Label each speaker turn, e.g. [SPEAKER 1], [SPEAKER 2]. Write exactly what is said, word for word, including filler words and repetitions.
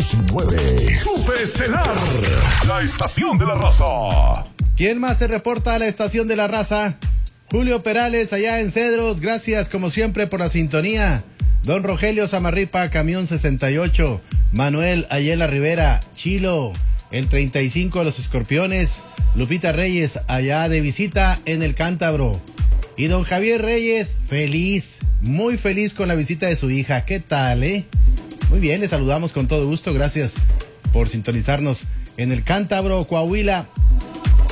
[SPEAKER 1] nueve. Super Estelar, la estación de la raza.
[SPEAKER 2] ¿Quién más se reporta a la estación de la raza? Julio Perales, allá en Cedros. Gracias, como siempre, por la sintonía. Don Rogelio Zamarripa, Camión sesenta y ocho. Manuel Ayela Rivera, Chilo, el treinta y cinco de los Escorpiones. Lupita Reyes, allá de visita en el Cántabro. Y don Javier Reyes, feliz, muy feliz con la visita de su hija. ¿Qué tal, eh? Muy bien, le saludamos con todo gusto. Gracias por sintonizarnos en el Cántabro, Coahuila.